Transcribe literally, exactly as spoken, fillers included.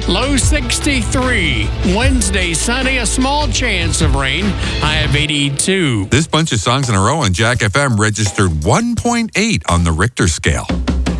Low sixty-three. Wednesday, sunny, a small chance of rain. High of eighty-two. This bunch of songs in a row on Jack F M registered one point eight on the Richter scale.